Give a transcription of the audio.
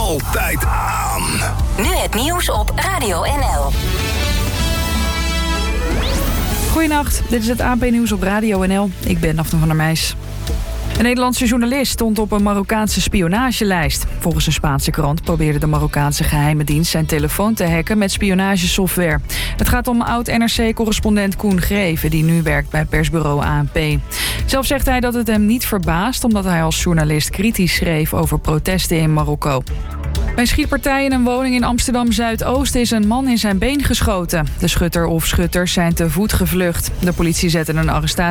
altijd aan. Nu het nieuws op Radio NL. Goedenacht, dit is het AP-nieuws op Radio NL. Ik ben Daphne van der Meijs. Een Nederlandse journalist stond op een Marokkaanse spionagelijst. Volgens een Spaanse krant probeerde de Marokkaanse geheime dienst zijn telefoon te hacken met spionagesoftware. Het gaat om oud-NRC-correspondent Koen Greven, die nu werkt bij persbureau ANP. Zelf zegt hij dat het hem niet verbaast, omdat hij als journalist kritisch schreef over protesten in Marokko. Bij een schietpartij in een woning in Amsterdam-Zuidoost is een man in zijn been geschoten. De schutter of schutters zijn te voet gevlucht. De politie zette een arrestatie